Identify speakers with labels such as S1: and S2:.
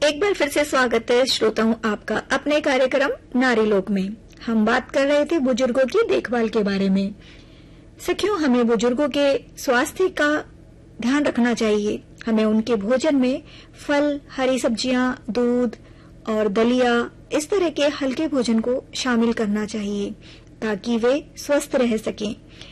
S1: एक बार फिर से स्वागत है श्रोताओं आपका अपने कार्यक्रम नारी लोक में। हम बात कर रहे थे बुजुर्गों की देखभाल के बारे में। सखियों, हमें बुजुर्गों के स्वास्थ्य का ध्यान रखना चाहिए। हमें उनके भोजन में फल, हरी सब्जियां, दूध और दलिया, इस तरह के हल्के भोजन को शामिल करना चाहिए ताकि वे स्वस्थ रह सकें।